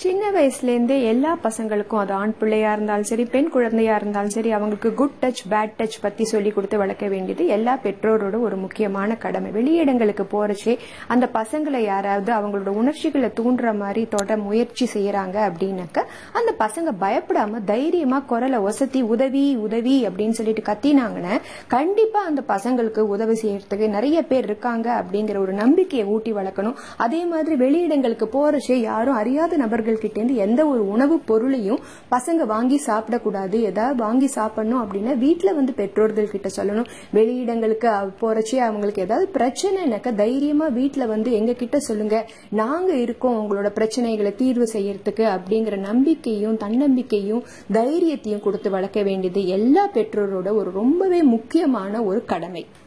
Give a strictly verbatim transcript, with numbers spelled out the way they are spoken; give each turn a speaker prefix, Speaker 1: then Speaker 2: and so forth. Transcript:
Speaker 1: சின்ன வயசுல இருந்தே எல்லா பசங்களுக்கும் அது ஆண் பிள்ளையா இருந்தாலும் சரி பெண் குழந்தையா இருந்தாலும் சரி அவங்களுக்கு குட் டச் பேட் டச் பத்தி சொல்லி கொடுத்து வளர்க்க வேண்டியது எல்லா பெற்றோரோட ஒரு முக்கியமான கடமை. வெளியிடங்களுக்கு போறச்சே அந்த பசங்களை யாராவது அவங்களோட உணர்ச்சிகளை தூண்டுற மாதிரி தொட முயற்சி செய்யறாங்க அப்படின்னாக்க அந்த பசங்க பயப்படாம தைரியமா குரலை ஒசத்தி உதவி உதவி அப்படின்னு சொல்லிட்டு கத்தினாங்கன்னா கண்டிப்பா அந்த பசங்களுக்கு உதவி செய்யறதுக்கு நிறைய பேர் இருக்காங்க அப்படிங்கிற ஒரு நம்பிக்கையை ஊட்டி வளர்க்கணும். அதே மாதிரி வெளியிடங்களுக்கு போறச்சே யாரும் அறியாத நபர்கள் கிட்ட இருந்து எந்த ஒரு உணவு பொருளையும் பசங்க வாங்கி சாப்பிடக்கூடாது. ஏதாவது வாங்கி சாப்பிடணும் அப்படின்னா வீட்டுல வந்து பெற்றோர்கள் கிட்ட சொல்லணும். வெளியிடங்களுக்கு போறச்சே அவங்களுக்கு ஏதாவது பிரச்சனைனாக்க தைரியமா வீட்டுல வந்து எங்க கிட்ட சொல்லுங்க, நாங்க இருக்கோம் உங்களோட பிரச்சனைகளை தீர்வு செய்யறதுக்கு அப்படிங்கிற நம்பிக்கையும் தன்னம்பிக்கையும் தைரியத்தையும் கொடுத்து வளர்க்க வேண்டியது எல்லா பெற்றோரோட ஒரு ரொம்பவே முக்கியமான ஒரு கடமை.